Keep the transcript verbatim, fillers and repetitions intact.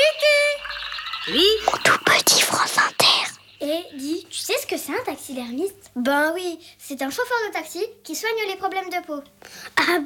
Cucu. Oui. Mon tout petit France Inter. Et dis, tu sais ce que c'est un taxidermiste? Ben oui, c'est un chauffeur de taxi qui soigne les problèmes de peau. Ah